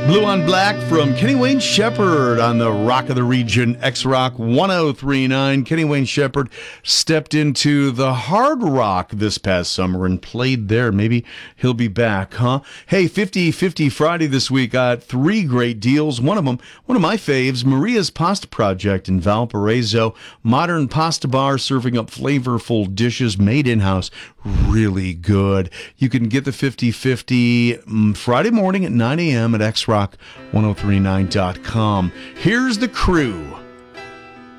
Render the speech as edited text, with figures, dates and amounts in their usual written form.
Blue on Black from Kenny Wayne Shepherd on the Rock of the Region, X-Rock 1039. Kenny Wayne Shepherd stepped into the Hard Rock this past summer and played there. Maybe he'll be back, huh? Hey, 50-50 Friday this week. Got three great deals. One of my faves, Maria's Pasta Project in Valparaiso. Modern pasta bar serving up flavorful dishes made in-house. Really good. You can get the 50-50 Friday morning at 9 a.m. at xrock1039.com. Here's the crew.